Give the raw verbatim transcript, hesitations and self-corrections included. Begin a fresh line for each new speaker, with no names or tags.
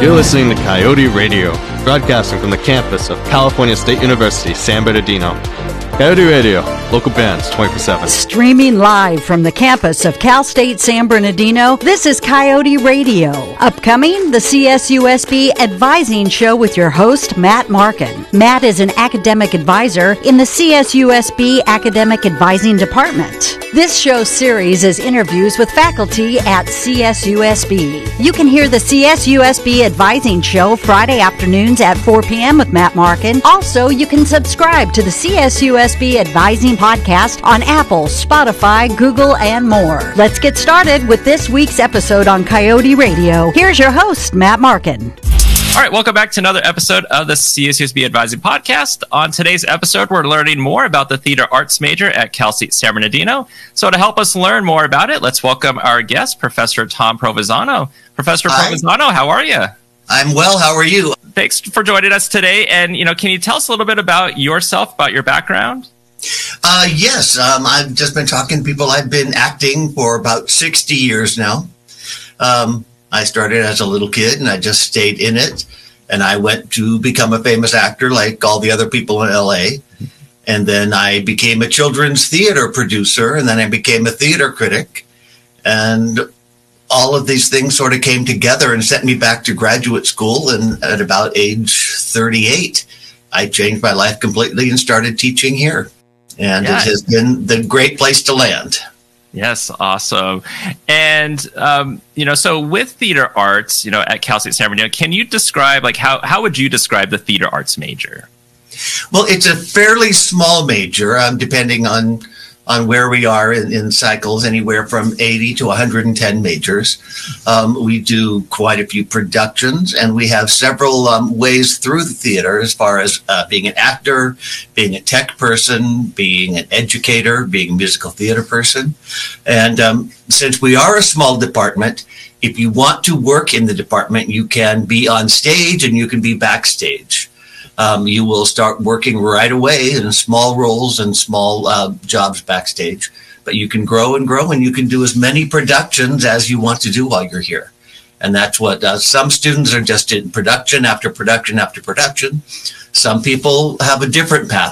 You're listening to Coyote Radio, broadcasting from the campus of California State University, San Bernardino. Coyote Radio, local bands twenty-four seven.
Streaming live from the campus of Cal State San Bernardino, this is Coyote Radio. Upcoming, the C S U S B Advising Show with your host, Matt Markin. Matt is an academic advisor in the C S U S B Academic Advising Department. This show series is interviews with faculty at C S U S B. You can hear the C S U S B Advising Show Friday afternoons at four p.m. with Matt Markin. Also, you can subscribe to the C S U S B Advising Podcast on Apple, Spotify, Google, and more. Let's get started with this week's episode on Coyote Radio. Here's your host, Matt Markin.
All right, welcome back to another episode of the C S U S B Advising Podcast. On today's episode, we're learning more about the theater arts major at Cal State San Bernardino. So to help us learn more about it, let's welcome our guest, Professor Tom Provenzano. Professor Hi. Provenzano, how are you?
I'm well. How are you?
Thanks for joining us today. And, you know, can you tell us a little bit about yourself, about your background?
Uh, yes, um, I've just been talking to people. I've been acting for about sixty years now. Um, I started as a little kid and I just stayed in it. And I went to become a famous actor like all the other people in L A. And then I became a children's theater producer, and then I became a theater critic. And all of these things sort of came together and sent me back to graduate school. And at about age thirty-eight, I changed my life completely and started teaching here. And yeah. It has been the great place to land.
Yes, awesome. And, um, you know, so with theater arts, you know, at Cal State San Bernardino, can you describe, like, how, how would you describe the theater arts major?
Well, it's a fairly small major, um, depending on on where we are in, in cycles, anywhere from eighty to one hundred ten majors. Um, we do quite a few productions, and we have several um, ways through the theater as far as uh, being an actor, being a tech person, being an educator, being a musical theater person. And um, since we are a small department, if you want to work in the department, you can be on stage and you can be backstage. Um, you will start working right away in small roles and small uh, jobs backstage, but you can grow and grow, and you can do as many productions as you want to do while you're here. And that's what uh, some students are just in production after production after production. Some people have a different path.